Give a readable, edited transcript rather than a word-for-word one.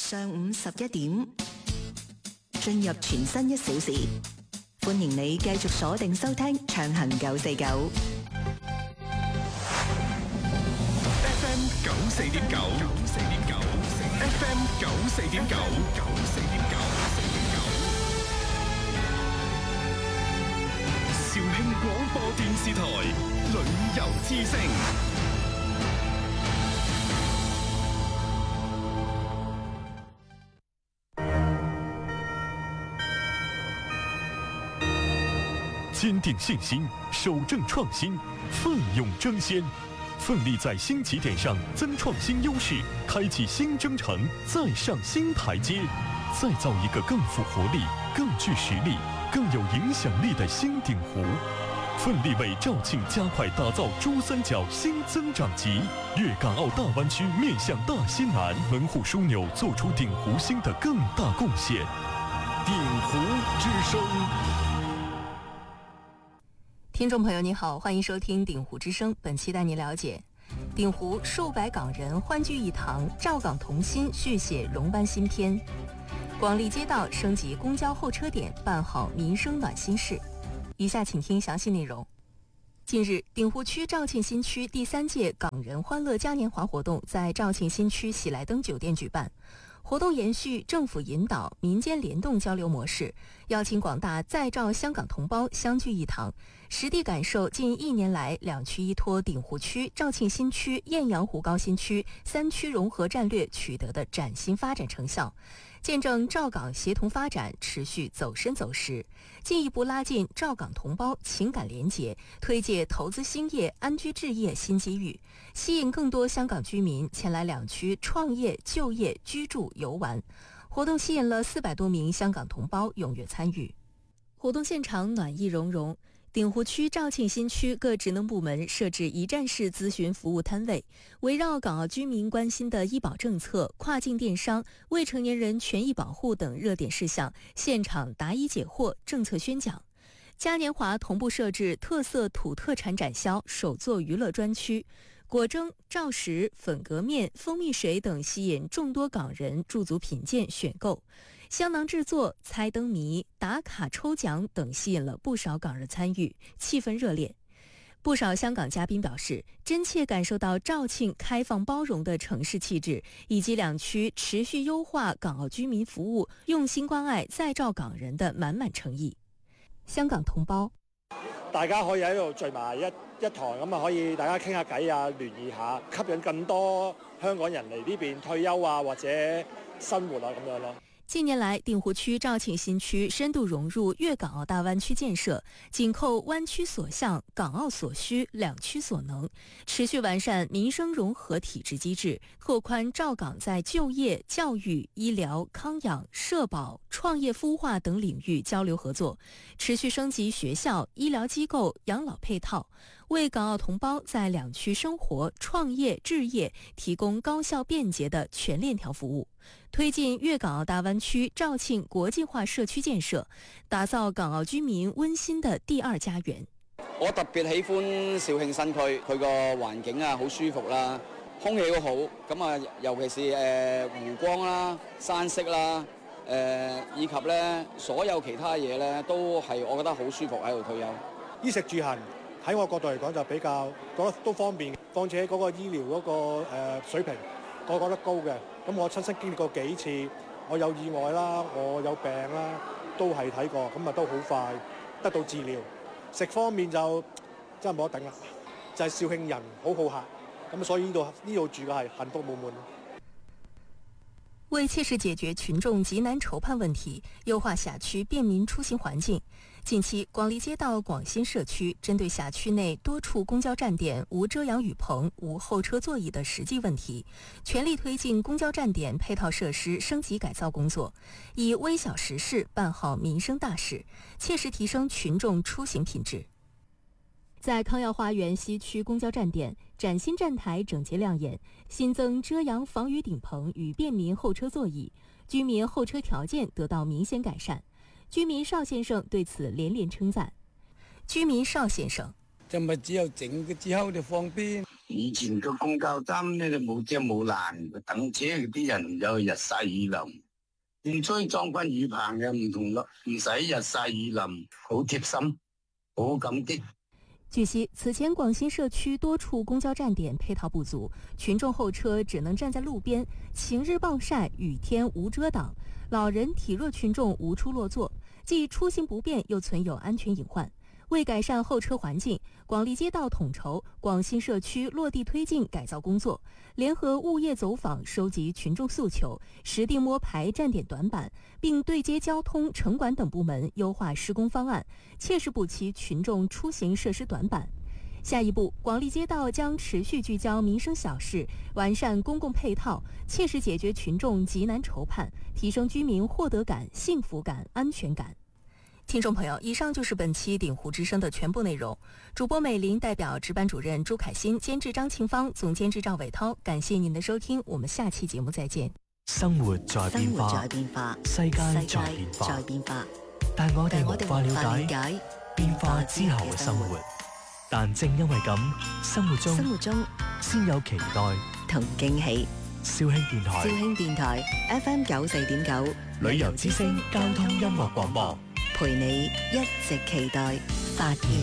上午11點，進入全新1小時，歡迎你繼續鎖定收聽暢行949 FM 94.9 FM 94.9肇慶廣播電視台旅遊之聲。 坚定信心，守正创新，奋勇争先，奋力在新起点上增创新优势，开启新征程，再上新台阶，再造一个更富活力、更具实力、更有影响力的新鼎湖。奋力为肇庆加快打造珠三角新增长极，粤港澳大湾区面向大西南，门户枢纽做出鼎湖新的更大贡献。鼎湖之声。 听众朋友你好，欢迎收听鼎湖之声，本期带您了解鼎湖数百港人欢聚一堂，赵港同心续写龙湾新篇。广利街道升级公交候车点，办好民生暖心事。以下请听详细内容。近日，鼎湖区肇庆新区第3届港人欢乐嘉年华活动在肇庆新区喜来登酒店举办。活动延续政府引导、民间联动交流模式，邀请广大在肇香港同胞相聚一堂，实地感受近1年来两区依托鼎湖区、肇庆新区、雁阳湖高新区3区融合战略取得的崭新发展成效，见证肇港协同发展持续走深走实，进一步拉近肇港同胞情感联结，推介投资兴业、安居置业新机遇，吸引更多香港居民前来两区创业、就业、居住、游玩。活动吸引了400多名香港同胞踊跃参与。活动现场暖意融融，鼎湖区、肇庆新区各职能部门设置一站式咨询服务摊位，围绕港澳居民关心的医保政策、跨境电商、未成年人权益保护等热点事项，现场答疑解惑、政策宣讲。嘉年华同步设置特色土特产展销、手作娱乐专区，果蒸、照食、粉革面、蜂蜜水等吸引众多港人驻足品鉴选购，香囊制作、猜灯谜、打卡抽奖等吸引了不少港人参与，气氛热烈。不少香港嘉宾表示，真切感受到肇庆开放包容的城市气质，以及两区持续优化港澳居民服務、用心關愛在肇港人的滿滿誠意。香港同胞， 大家可以喺度聚埋一堂，咁啊可以大家傾下偈啊，聯誼下，吸引更多香港人嚟呢邊退休啊，或者生活啊咁樣咯。 近年來，鼎湖區、肇慶新區深度融入粵港澳大灣區建設，緊扣灣區所向、港澳所需、兩區所能，持續完善民生融合體制機制，拓寬肇港在就業、教育、醫療、康養、社保、創業孵化等領域交流合作，持續升級學校、醫療機構、養老配套，為港澳同胞在兩區生活、創業、置業提供高效便捷的全鏈條服務，推進粵港澳大灣區肇慶國際化社區建設，打造港澳居民溫馨的第二家園。 我特別喜歡肇慶新區，佢個環境啊好舒服啦，空氣都好，咁啊尤其是湖光啦、山色啦，以及咧所有其他嘢咧都係我覺得好舒服喺度退休。 衣食住行喺我角度嚟講就比較覺得都方便，況且嗰個醫療嗰個水平我覺得高嘅。咁我親身經歷過幾次，我有意外啦，我有病啦，都係睇過，咁啊都好快得到治療。食方面就真係冇得頂啦，就係肇慶人好好客，咁所以呢度住嘅係幸福滿滿。 為切實解決群眾急難愁盼問題，優化轄區便民出行環境，近期廣利街道廣新社區針對轄區內多處公交站點無遮陽雨棚、無候車座椅的實際問題，全力推進公交站點配套設施升級改造工作，以微小實事辦好民生大事，切實提升群眾出行品質。在康耀花園西區公交站點，嶄新站台整潔亮眼，新增遮陽防雨頂棚與便民候車座椅，居民候車條件得到明顯改善。居民邵先生對此連連稱讚。居民邵先生， 就咪只有整嘅之後就方便， 以前個公交站咧冇遮冇欄，等車嗰啲人就日曬雨淋，唔需要裝翻雨棚嘅，唔同咯，唔使日曬雨淋，好貼心，好感激。 據悉，此前廣新社區多處公交站點配套不足，群眾候車只能站在路邊，晴日暴曬，雨天無遮擋，老人體弱群眾無處落座，既出行不便，又存有安全隱患。為改善候車環境，廣利街道統籌廣新社區落地推進改造工作，聯合物業走訪收集群眾訴求，實地摸排站點短板，並對接交通、城管等部門優化施工方案，切實補齊群眾出行設施短板。下一步，廣利街道將持續聚焦民生小事，完善公共配套，切實解決群眾急難愁盼，提升居民獲得感、幸福感、安全感。聽眾朋友，以上就是本期鼎湖之聲的全部內容。主播美玲代表值班主任朱凱欣、監製張慶芳、總監製趙偉濤，感謝您的收聽，我們下期節目再見。 生活在變化，世界在變化，但我哋無法了解變化之後嘅生活。但正因為咁，生活中先有期待同驚喜。 肇慶電台 FM 94.9 旅遊之聲交通音樂廣播， 陪你一直期待發現。